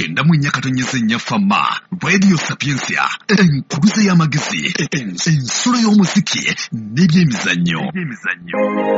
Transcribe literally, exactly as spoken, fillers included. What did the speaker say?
kyenda mu nnya katonnyeza ennya fama Radio Sapiensia enkuluze y'amagezi ensolo y'omuziki n'ebyemizannyo